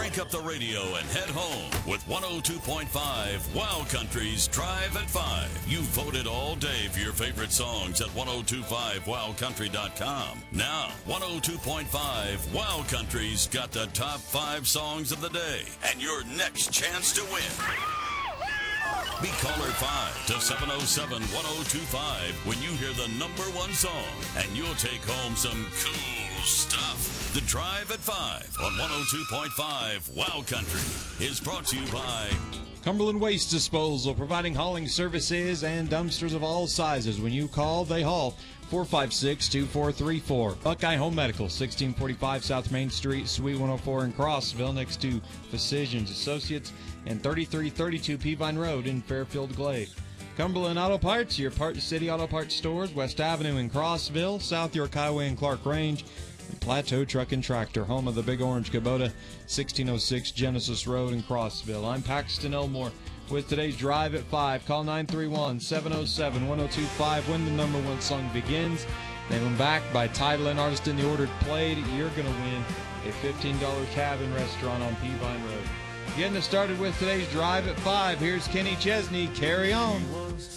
Crank up the radio and head home with 102.5 Wow Country's Drive at 5. You voted all day for your favorite songs at 1025wowcountry.com. Now, 102.5 Wow Country's got the top 5 songs of the day and your next chance to win. Be caller 5 to 707-1025 when you hear the number 1 song, and you'll take home some cool stuff. The Drive at 5 on 102.5 Wow Country is brought to you by Cumberland Waste Disposal, providing hauling services and dumpsters of all sizes. When you call, they haul. 456-2434. Buckeye Home Medical, 1645 South Main Street, Suite 104 in Crossville, next to Physicians Associates, and 3332 Peavine Road in Fairfield Glade. Cumberland Auto Parts, your Parts City Auto Parts stores, West Avenue in Crossville, South York Highway in Clark Range, and Plateau Truck and Tractor, home of the Big Orange Kubota, 1606 Genesis Road in Crossville. I'm Paxton Elmore with today's Drive at 5. Call 931-707-1025 when the number 1 song begins. Name them back by title and artist in the order played. You're going to win a $15 cabin restaurant on Peavine Road. Getting us started with today's Drive at 5. Here's Kenny Chesney. Carry on.